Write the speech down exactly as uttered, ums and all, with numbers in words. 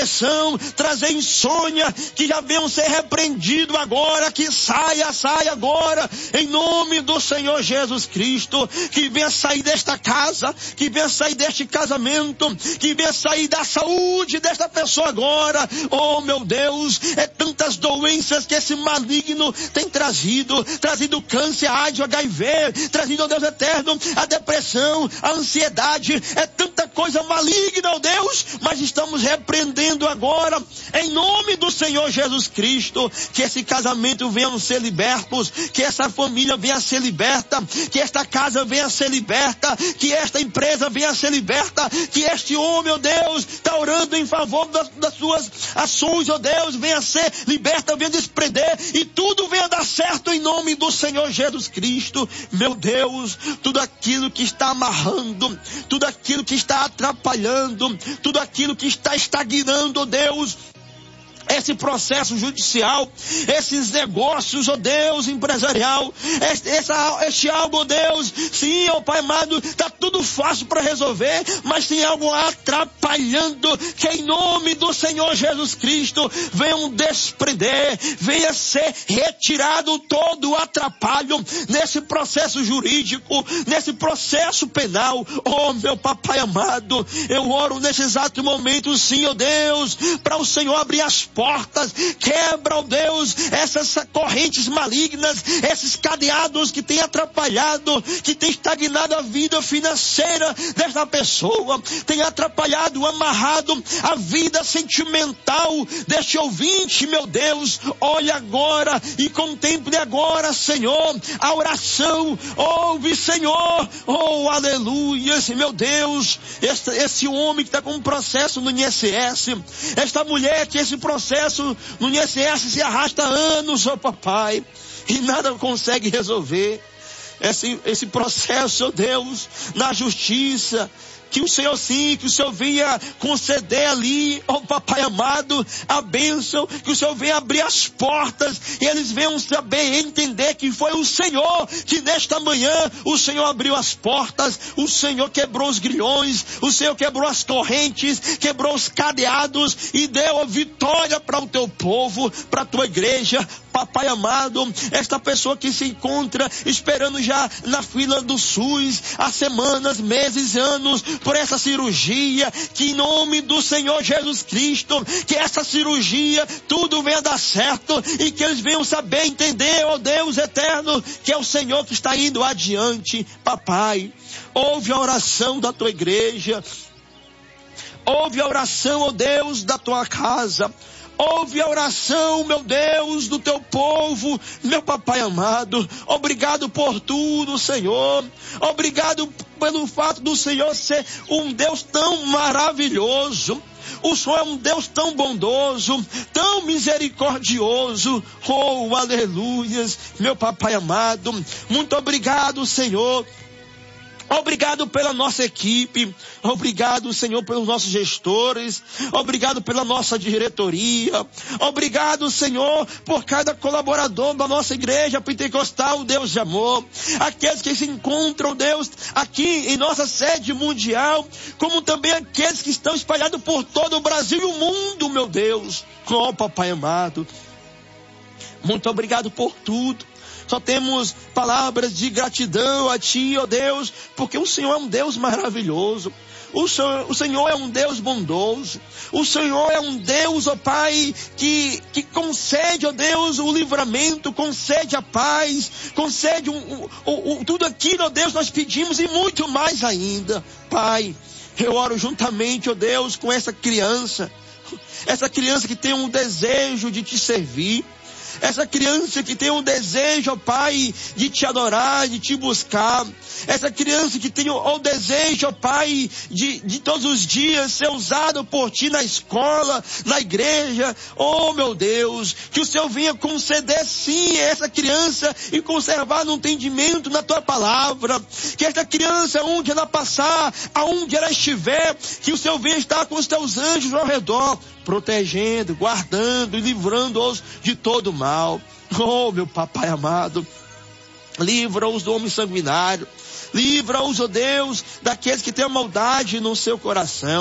depressão, trazer insônia, que já venham ser repreendidos agora, que saia, saia agora, em nome do Senhor Jesus Cristo, que venha sair desta casa, que venha sair deste casamento, que venha sair da saúde desta pessoa agora. Oh meu Deus, é tantas doenças que esse maligno tem trazido, trazido câncer, AIDS, H I V, trazido, oh Deus eterno, a depressão, a ansiedade, é tanta coisa maligna, oh Deus, mas estamos repreendendo agora, em nome do Senhor Jesus Cristo, que esse casamento venha a ser libertos, que essa família venha a ser liberta, que esta casa venha a ser liberta, que esta empresa venha a ser liberta, que este homem, oh Deus, está orando em favor das, das suas ações, oh Deus, venha a ser liberta, venha desprender, e tudo venha a dar certo em nome do Senhor Jesus Cristo. Meu Deus, tudo aquilo que está amarrando, tudo aquilo que está atrapalhando, tudo aquilo que está estagnando, oh Deus, esse processo judicial, esses negócios, ó Deus, empresarial, este, essa, este algo, ó Deus, sim, ó Pai amado, tá tudo fácil para resolver, mas tem algo atrapalhando, que em nome do Senhor Jesus Cristo, venham desprender, venha ser retirado todo o atrapalho nesse processo jurídico, nesse processo penal. Oh meu papai amado, eu oro nesse exato momento, sim, ó Deus, para o Senhor abrir as portas, quebra, ó Deus, essas correntes malignas, esses cadeados que têm atrapalhado, que têm estagnado a vida financeira desta pessoa, tem atrapalhado, amarrado a vida sentimental deste ouvinte, meu Deus. Olha agora e contemple agora, Senhor, a oração. Ouve, Senhor, oh aleluia, meu Deus, esse, esse homem que está com um processo no I N S S, esta mulher que esse processo processo no I N S S se arrasta há anos, ó papai, e nada consegue resolver esse, esse processo, ó Deus, na justiça, que o Senhor sim, que o Senhor venha conceder ali, ó papai amado, a bênção, que o Senhor venha abrir as portas, e eles venham saber, entender que foi o Senhor, que nesta manhã, o Senhor abriu as portas, o Senhor quebrou os grilhões, o Senhor quebrou as correntes, quebrou os cadeados, e deu a vitória para o teu povo, para a tua igreja. Papai amado, esta pessoa que se encontra esperando já na fila do SUS, há semanas, meses, anos, por essa cirurgia, que em nome do Senhor Jesus Cristo, que essa cirurgia, tudo venha dar certo, e que eles venham saber, entender, ó Deus eterno, que é o Senhor que está indo adiante. Papai, ouve a oração da tua igreja, ouve a oração, ó Deus, da tua casa, ouve a oração, meu Deus, do teu povo, meu papai amado. Obrigado por tudo, Senhor. Obrigado pelo fato do Senhor ser um Deus tão maravilhoso. O Senhor é um Deus tão bondoso, tão misericordioso. Oh, aleluias, meu papai amado. Muito obrigado, Senhor. Obrigado pela nossa equipe, obrigado, Senhor, pelos nossos gestores, obrigado pela nossa diretoria, obrigado, Senhor, por cada colaborador da nossa igreja pentecostal, Deus de amor, aqueles que se encontram, Deus, aqui em nossa sede mundial, como também aqueles que estão espalhados por todo o Brasil e o mundo, meu Deus. Oh, papai amado, muito obrigado por tudo. Só temos palavras de gratidão a Ti, ó Deus, porque o Senhor é um Deus maravilhoso. O Senhor, o Senhor é um Deus bondoso. O Senhor é um Deus, ó Pai, que, que concede, ó Deus, o livramento, concede a paz, concede um, um, um, tudo aquilo, ó Deus, nós pedimos e muito mais ainda. Pai, eu oro juntamente, ó Deus, com essa criança, essa criança que tem um desejo de Te servir, essa criança que tem um desejo, ó Pai, de Te adorar, de Te buscar. Essa criança que tem o, o desejo, ó Pai, de, de todos os dias ser usado por Ti na escola, na igreja. Oh, meu Deus, que o Senhor venha conceder sim a essa criança e conservar no entendimento na Tua palavra. Que esta criança, onde ela passar, aonde ela estiver, que o Senhor venha estar com os Teus anjos ao redor, protegendo, guardando e livrando-os de todo mal. Oh, meu papai amado, livra-os do homem sanguinário, livra-os, ó Deus, daqueles que têm a maldade no seu coração.